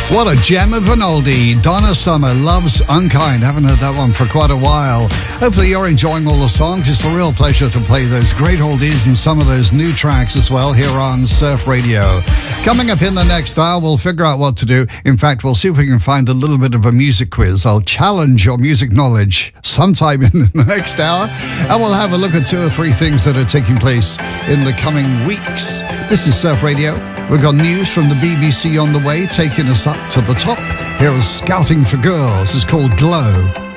What a gem of an oldie. Donna Summer, Love's Unkind. Haven't heard that one for quite a while. Hopefully you're enjoying all the songs. It's a real pleasure to play those great oldies and some of those new tracks as well here on Surf Radio. Coming up in the next hour, we'll figure out what to do. In fact, we'll see if we can find a little bit of a music quiz. I'll challenge your music knowledge sometime in the next hour. And we'll have a look at 2 or 3 things that are taking place in the coming weeks. This is Surf Radio. We've got news from the BBC on the way, taking us up to the top. Here is Scouting for Girls. It's called Glow.